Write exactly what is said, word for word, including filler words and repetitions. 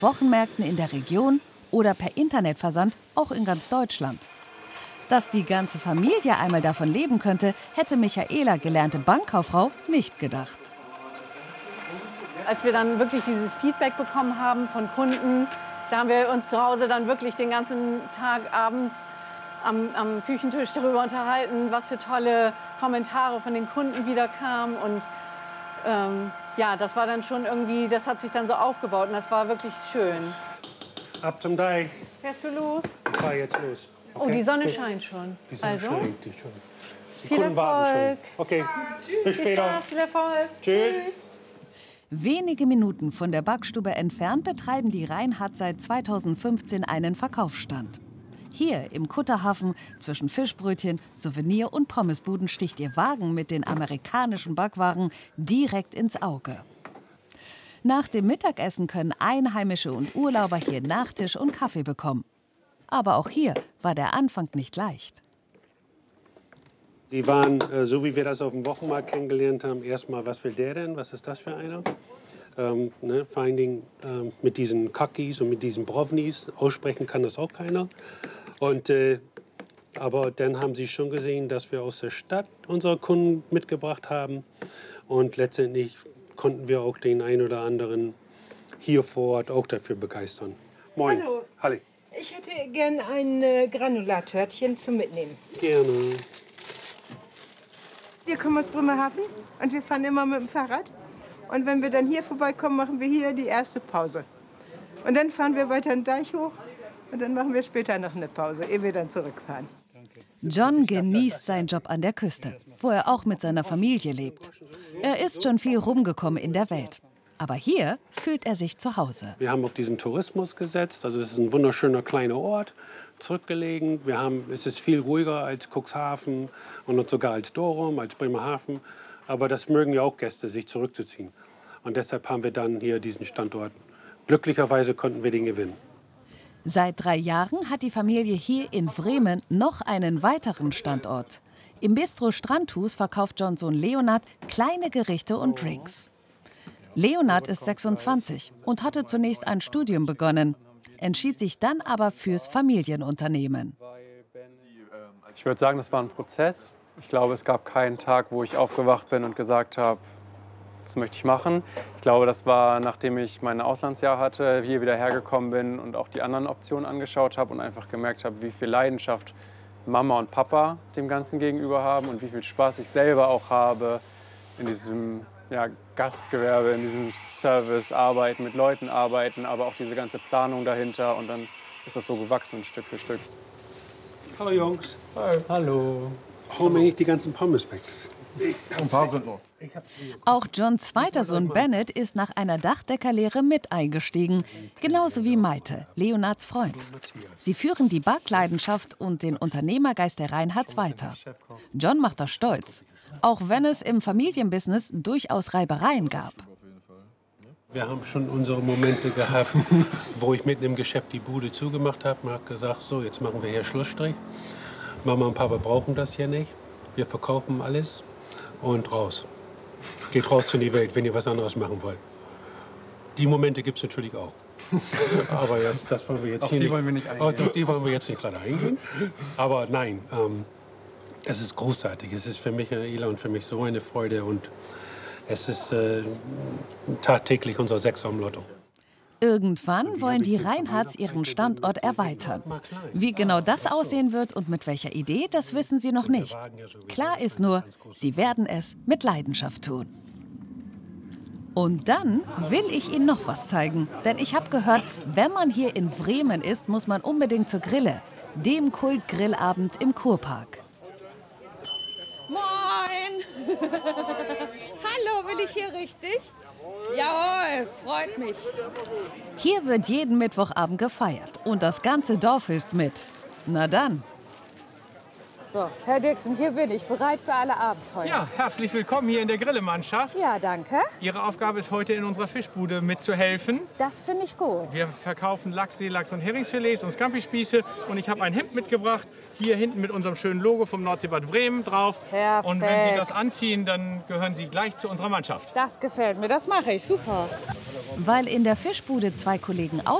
Wochenmärkten in der Region oder per Internetversand auch in ganz Deutschland. Dass die ganze Familie einmal davon leben könnte, hätte Michaela, gelernte Bankkauffrau, nicht gedacht. Als wir dann wirklich dieses Feedback bekommen haben von Kunden, da haben wir uns zu Hause dann wirklich den ganzen Tag abends am, am Küchentisch darüber unterhalten, was für tolle Kommentare von den Kunden wieder kamen. Und ähm, ja, das war dann schon irgendwie, das hat sich dann so aufgebaut und das war wirklich schön. Ab zum Deich. Fährst du los? Ich fahr jetzt los. Okay. Oh, die Sonne scheint schon. Die Sonne also, scheint, die schon. Die viel Kunden warten Erfolg. schon. Okay, bis Viel später. Spaß, viel Erfolg. Tschüss. Tschüss. Wenige Minuten von der Backstube entfernt betreiben die Reinhardt seit zweitausendfünfzehn einen Verkaufsstand. Hier im Kutterhafen zwischen Fischbrötchen, Souvenir- und Pommesbuden sticht ihr Wagen mit den amerikanischen Backwaren direkt ins Auge. Nach dem Mittagessen können Einheimische und Urlauber hier Nachtisch und Kaffee bekommen. Aber auch hier war der Anfang nicht leicht. Die waren, äh, so wie wir das auf dem Wochenmarkt kennengelernt haben, erstmal, was will der denn? Was ist das für einer? Ähm, ne, vor allen Dingen ähm, mit diesen Kakis und mit diesen Brovnis. Aussprechen kann das auch keiner. Und, äh, aber dann haben sie schon gesehen, dass wir aus der Stadt unsere Kunden mitgebracht haben. Und letztendlich konnten wir auch den einen oder anderen hier vor Ort auch dafür begeistern. Moin. Hallo. Hallo. Ich hätte gern ein äh, Granulattörtchen zum Mitnehmen. Gerne. Wir kommen aus Bremerhaven und wir fahren immer mit dem Fahrrad. Und wenn wir dann hier vorbeikommen, machen wir hier die erste Pause. Und dann fahren wir weiter den Deich hoch und dann machen wir später noch eine Pause, ehe wir dann zurückfahren. John genießt seinen Job an der Küste, wo er auch mit seiner Familie lebt. Er ist schon viel rumgekommen in der Welt. Aber hier fühlt er sich zu Hause. Wir haben auf diesen Tourismus gesetzt. Also es ist ein wunderschöner kleiner Ort, zurückgelegen. Wir haben, es ist viel ruhiger als Cuxhaven und sogar als Dorum, als Bremerhaven. Aber das mögen ja auch Gäste, sich zurückzuziehen. Und deshalb haben wir dann hier diesen Standort. Glücklicherweise konnten wir den gewinnen. Seit drei Jahren hat die Familie hier in Bremen noch einen weiteren Standort. Im Bistro Strandhus verkauft Johns Sohn Leonhard kleine Gerichte und Drinks. Leonhard ist sechsundzwanzig und hatte zunächst ein Studium begonnen, entschied sich dann aber fürs Familienunternehmen. Ich würde sagen, das war ein Prozess. Ich glaube, es gab keinen Tag, wo ich aufgewacht bin und gesagt habe, das möchte ich machen. Ich glaube, das war, nachdem ich mein Auslandsjahr hatte, hier wieder hergekommen bin und auch die anderen Optionen angeschaut habe und einfach gemerkt habe, wie viel Leidenschaft Mama und Papa dem Ganzen gegenüber haben und wie viel Spaß ich selber auch habe in diesem ja, Gastgewerbe, in diesem Service arbeiten, mit Leuten arbeiten, aber auch diese ganze Planung dahinter. Und dann ist das so gewachsen, Stück für Stück. Hallo Jungs. Hi. Hallo. Hol mir nicht die ganzen Pommes weg. Ein paar sind noch. Auch Johns zweiter Sohn Bennett ist nach einer Dachdeckerlehre mit eingestiegen. Genauso wie Maite, Leonhards Freund. Sie führen die Backleidenschaft und den Unternehmergeist der Reinhardts weiter. John macht das stolz. Auch wenn es im Familienbusiness durchaus Reibereien gab. Wir haben schon unsere Momente gehabt, wo ich mitten im Geschäft die Bude zugemacht habe. Man hat gesagt, so, jetzt machen wir hier Schlussstrich. Mama und Papa brauchen das hier nicht. Wir verkaufen alles und raus. Geht raus in die Welt, wenn ihr was anderes machen wollt. Die Momente gibt es natürlich auch. Aber jetzt, das wollen wir jetzt Auf hier die nicht, wollen wir nicht eingehen. Auf die wollen wir jetzt nicht gerade eingehen. Aber nein, ähm, es ist großartig. Es ist für Michaela und für mich so eine Freude. Und es ist äh, tagtäglich unser Sechser am Lotto. Irgendwann wollen die Reinhardts ihren Standort erweitern. Wie genau das aussehen wird und mit welcher Idee, das wissen sie noch nicht. Klar ist nur, sie werden es mit Leidenschaft tun. Und dann will ich Ihnen noch was zeigen. Denn ich habe gehört, wenn man hier in Bremen ist, muss man unbedingt zur Grille, dem Kult-Grillabend im Kurpark. Moin! Hallo, will ich hier richtig? Jawohl, freut mich. Hier wird jeden Mittwochabend gefeiert und das ganze Dorf hilft mit. Na dann. So, Herr Dixon, hier bin ich, bereit für alle Abenteuer. Ja, herzlich willkommen hier in der Grillemannschaft. Ja, danke. Ihre Aufgabe ist heute in unserer Fischbude mitzuhelfen. Das finde ich gut. Wir verkaufen Lachs, Seelachs und Heringsfilets und Scampi-Spieße. Und ich habe ein Hemd mitgebracht, hier hinten mit unserem schönen Logo vom Nordseebad Bremen drauf. Perfekt. Und wenn Sie das anziehen, dann gehören Sie gleich zu unserer Mannschaft. Das gefällt mir, das mache ich, super. Weil in der Fischbude zwei Kollegen aus